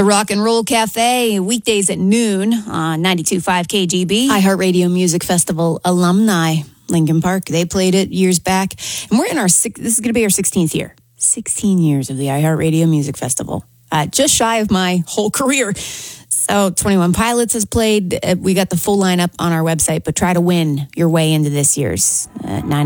The Rock and Roll Cafe, weekdays at noon on 92.5 KGB. iHeartRadio Music Festival alumni, Lincoln Park. They played it years back. And we're in this is going to be our 16th year. 16 years of the iHeartRadio Music Festival. Just shy of my whole career. So 21 Pilots has played. We got the full lineup on our website, but try to win your way into this year's 9